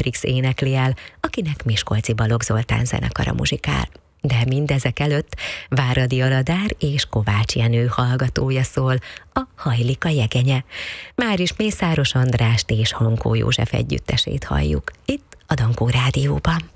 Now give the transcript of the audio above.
Matrix énekli el, akinek Miskolci Balogh Zoltán zenekara muzsikál. De mindezek előtt Váradi Aladár és Kovács Jenő hallgatója szól, a Hajlik a jegenye. Már is Mészáros Andrást és Hankó József együttesét halljuk, itt a Dankó Rádióban.